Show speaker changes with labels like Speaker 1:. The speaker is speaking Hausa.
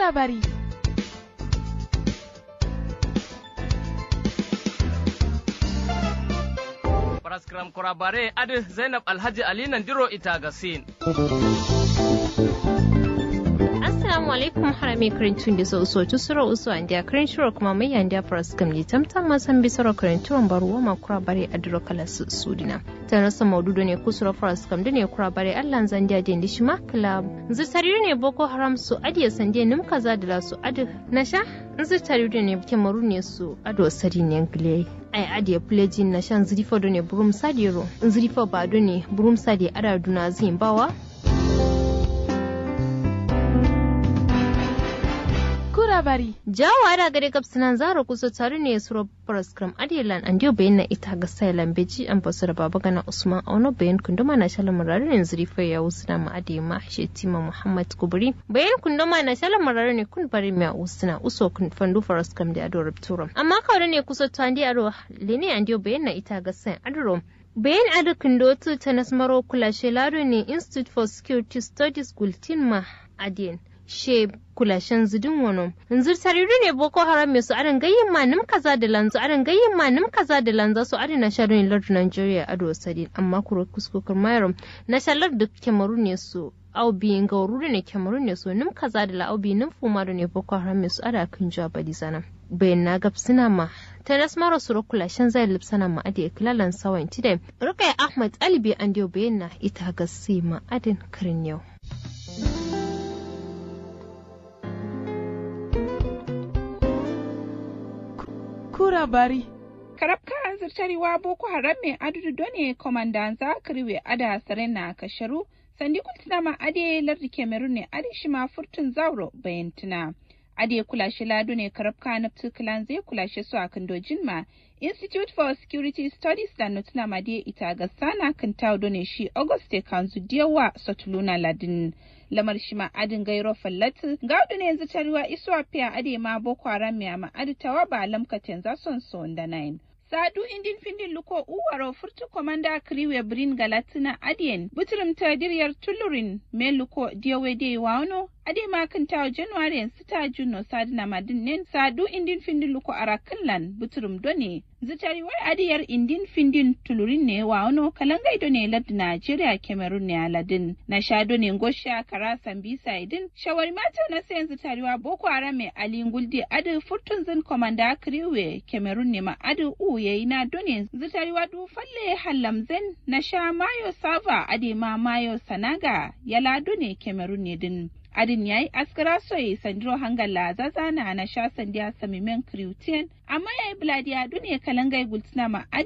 Speaker 1: Kurabari.
Speaker 2: Paraskram Kurabare Adi Zainab Alhaji Ali Nandiro Itagasin.
Speaker 3: Assalamu alaikum harami karintun da so tusura usu an da karin shiro kuma mai yanda paraskram ni tamtam masan bisara karintun baruwa ma Kurabare adiro kala sudina. Tana sa maududo ne kusura paraskram da ne Kurabare Allah zan da din dishima kala zitari ne Boko Haram su adiya sande nim kaza da su adi nasha zitari ne Kemaru ne su ado sari ne ngle ai adiya pledging na shan zirifo do ne burum sadiro zirifo ba do ne burum sadi ada duna zimbawa
Speaker 1: Kurabari.
Speaker 3: Jawa da gare kapsinan zaro kusa tare ne suro paraskram adilan andio bayan na ita ga sailan beji an basu da baba gana Usman Auno bayan kunduma na shalan mararin zirifa ya usna ma adi ma shetima Muhammad Kubri bayan kunduma na shalan mararin ne kun bari mai usna uso kun fandu paraskram da ado rupturum amma kawai ne kusa tandi ado lene andio bayan na ita ga sai adro bayan ado kundotu tanasmaro kula shelado ne Institute for Security Studies Gultin ma adien she kulashen zidin wano nzir tariru ne Boko Haram mai su aran gayyin ma nim kaza da lanzu aran gayyin ma nim kaza da lanza su aran na sharin lardu Nigeria ado sadin amma kuro kuskokar mayram na shalar da Kemaru ne su aubi gauru ne Kemaru ne su nim kaza da la'aubi nim fuma ne Boko Haram mai su ara kan jawa badi sana bayan na gab suna ma ta nasmara su kulashen zai lipsana ma adi iklalan sawan tidai Rukaya Ahmad Alibi an dio bayan na ita ga ma adin karin yau
Speaker 1: Kurabari.
Speaker 4: Karabka an zartarewa Boko Haram mai adudu done komandan zakariwe ada sarena kasharu sandi kultina ma ade lardi Cameroon ne ade shima furtun zauro bayantuna ade kulashe lado ne karabka na tukulan zai kulashe su a kandojin ma Institute for Security Studies da nutuna ma de ita ga sana kan tawo done shi Auguste kanzu diyawa satuluna ladin lamar shi ma adin gairo fallatu gaudu ne yanzu tarewa isuwa fiya ade ma Boko Haram ya ma aditawa ba lamkaten za son so da 9 Sadu indin findin luko uwaro furtu komanda kriwe brin galatina adien butrum tadiriyar tulurin me luko diyawe de wano ade ma kan tawo January sita Juno sadina madin nen sadu indin findin luko arakanlan butrum done zitari wai adiyar indin findin tulurin ne wano kalangai done lad Nigeria Cameroon ne aladin na shado ne ngosha kara sambisa idin shawari mata na sayan zitariwa Boko Haram me alinguldi adu furtun zin komanda kriwe Cameroon ne ma adu yayi na done zitariwa du falle hallamzen na sha mayo sava ade ma mayo sanaga yala done Cameroon ne din adin yayi askara soyi sandro hangala zazana na sha sandiya samimen kriutien amma yayi bladiya dune kalangai gultina ma